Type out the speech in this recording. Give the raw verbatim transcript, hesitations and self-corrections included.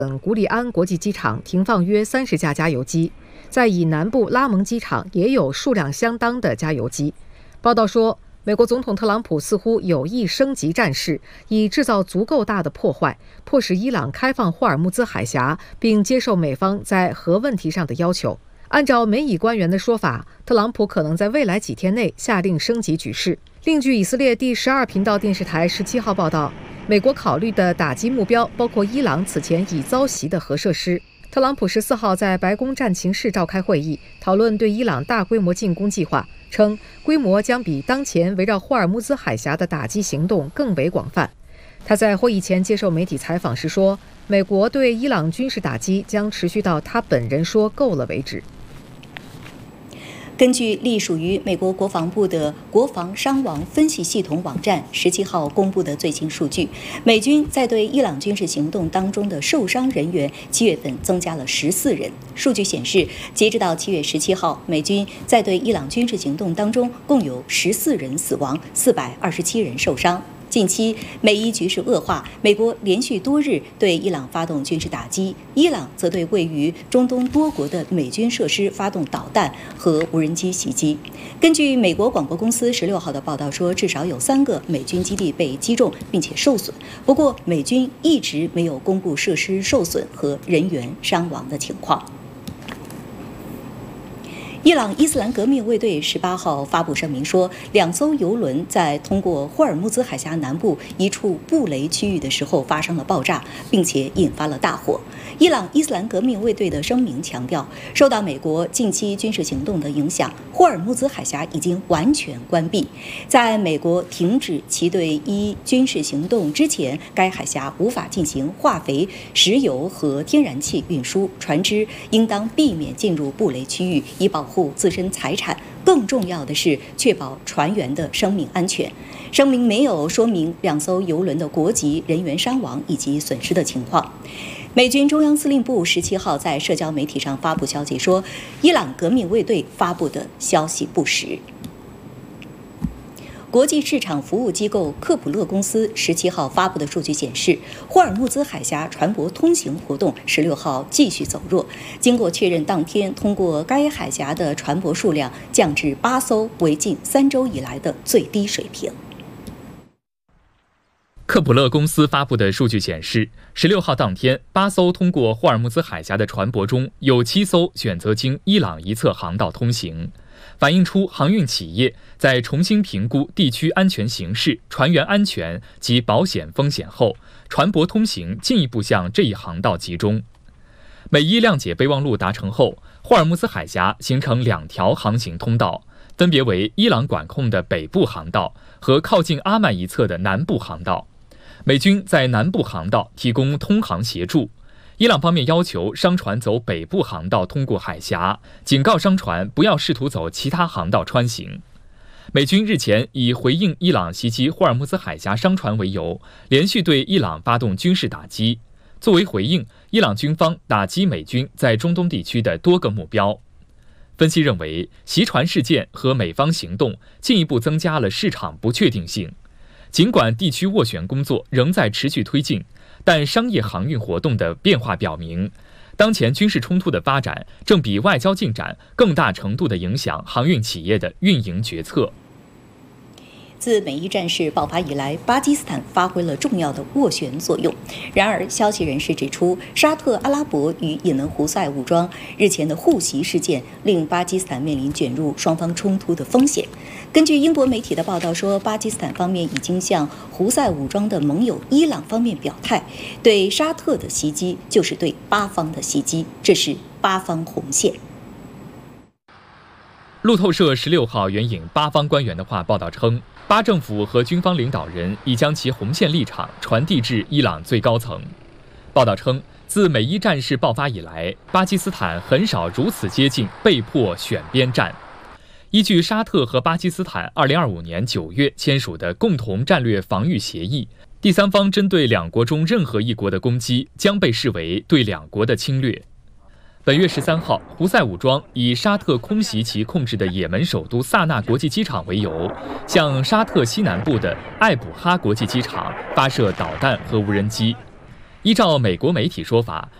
等古里安国际机场停放约三十架加油机，在以南部拉蒙机场也有数量相当的加油机。报道说，美国总统特朗普似乎有意升级战事，以制造足够大的破坏，迫使伊朗开放霍尔木兹海峡，并接受美方在核问题上的要求。按照美以官员的说法，特朗普可能在未来几天内下令升级局势。另据以色列第十二频道电视台十七号报道，美国考虑的打击目标包括伊朗此前已遭袭的核设施。特朗普十四号在白宫战情室召开会议，讨论对伊朗大规模进攻计划，称规模将比当前围绕霍尔木兹海峡的打击行动更为广泛。他在会议前接受媒体采访时说，美国对伊朗军事打击将持续到他本人说够了为止。 根据隶属于美国国防部的国防伤亡分析系统网站十七号公布的最新数据，美军在对伊朗军事行动当中的受伤人员，七月份增加了十四人。数据显示，截止到七月十七号，美军在对伊朗军事行动当中共有十四人死亡，四百二十七人受伤。近期美伊局势恶化，美国连续多日对伊朗发动军事打击，伊朗则对位于中东多国的美军设施发动导弹和无人机袭击。根据美国广播公司十六号的报道说，至少有三个美军基地被击中并且受损，不过美军一直没有公布设施受损和人员伤亡的情况。伊朗伊斯兰革命卫队十八号发布声明说，两艘油轮在通过霍尔木兹海峡南部一处布雷区域的时候发生了爆炸，并且引发了大火。伊朗伊斯兰革命卫队的声明强调，受到美国近期军事行动的影响，霍尔木兹海峡已经完全关闭。在美国停止其对伊军事行动之前，该海峡无法进行化肥、石油和天然气运输，船只应当避免进入布雷区域，以保护自身财产。更重要的是确保船员的生命安全。声明没有说明两艘油轮的国籍、人员伤亡以及损失的情况。美军中央司令部十七号在社交媒体上发布消息说，伊朗革命卫队发布的消息不实。国际市场服务机构科普勒公司十七号发布的数据显示，霍尔木兹海峡船舶通行活动十六号继续走弱。经过确认，当天通过该海峡的船舶数量降至八艘，为近三周以来的最低水平。 科普勒公司发布的数据显示，十六号当天，八艘通过霍尔木兹海峡的船舶中，有七艘选择经伊朗一侧航道通行，反映出航运企业在重新评估地区安全形势、船员安全及保险风险后，船舶通行进一步向这一航道集中。美伊谅解备忘录达成后，霍尔木兹海峡形成两条航行通道，分别为伊朗管控的北部航道和靠近阿曼一侧的南部航道。美军在南部航道提供通航协助，伊朗方面要求商船走北部航道通过海峡，警告商船不要试图走其他航道穿行。美军日前以回应伊朗袭击霍尔木兹海峡商船为由，连续对伊朗发动军事打击。作为回应，伊朗军方打击美军在中东地区的多个目标。分析认为，袭船事件和美方行动进一步增加了市场不确定性。尽管地区斡旋工作仍在持续推进，但商业航运活动的变化表明，当前军事冲突的发展正比外交进展更大程度地影响航运企业的运营决策。 自美伊战事爆发以来，巴基斯坦发挥了重要的斡旋作用。然而，消息人士指出，沙特阿拉伯与也门胡塞武装日前的互袭事件，令巴基斯坦面临卷入双方冲突的风险。根据英国媒体的报道说，巴基斯坦方面已经向胡塞武装的盟友伊朗方面表态，对沙特的袭击就是对巴方的袭击，这是巴方红线。 路透社十六号援引巴方官员的话报道称，巴政府和军方领导人已将其红线立场传递至伊朗最高层。报道称，自美伊战事爆发以来，巴基斯坦很少如此接近被迫选边站。依据沙特和巴基斯坦二零二五年九月签署的共同战略防御协议，第三方针对两国中任何一国的攻击将被视为对两国的侵略。本月十三号，胡塞武装以沙特空袭其控制的也门首都萨那国际机场为由，向沙特西南部的艾卜哈国际机场发射导弹和无人机。 依照美国媒体说法，